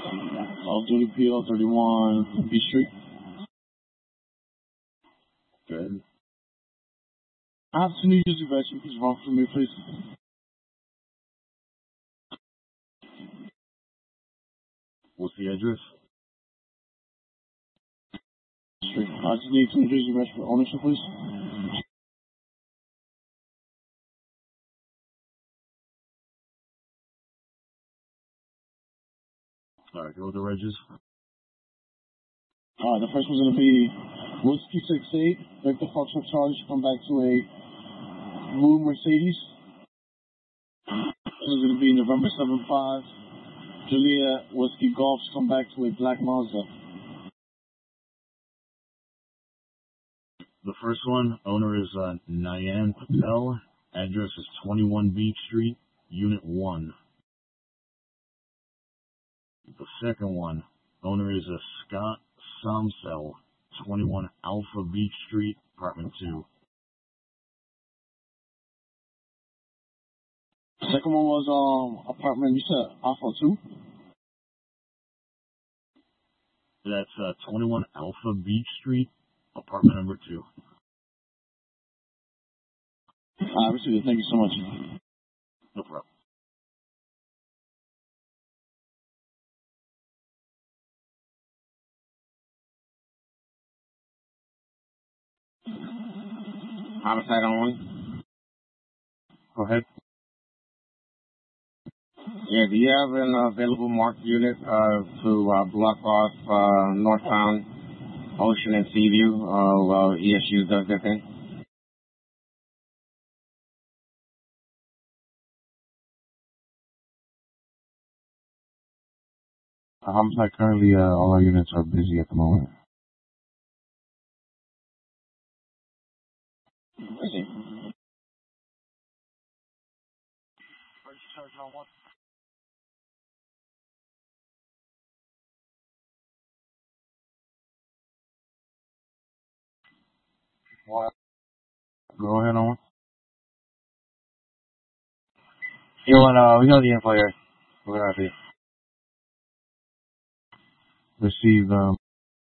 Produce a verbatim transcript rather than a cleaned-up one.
I'll do the P L thirty-one B Street. Good. I have to New Jersey register. Please run for me, please. What's the address? Street. I just need New Jersey register for ownership, please. Alright, go with the regis. Alright, the first one's going to be Whiskey six eight, Victor Foxtrot Charlie, come back to a blue Mercedes. This is going to be November seven five. Julia Whiskey Golf, come back to a black Mazda. The first one, owner is uh, Nyan Patel. Address is twenty-one Beach Street, Unit one. The second one, owner is a Scott Somsel, twenty-one Alpha Beach Street, Apartment two. The second one was um apartment, you said Alpha two? That's uh, twenty-one Alpha Beach Street, apartment number two. I received it. Thank you so much. No problem. Homicide on one. Go ahead. Yeah, do you have an available marked unit uh, to uh, block off uh, northbound Ocean and Seaview uh, while E S U does their thing? Homicide, currently uh, all our units are busy at the moment. Busy. What? Go ahead on. You want, uh, we got the info here. We're happy. Receive um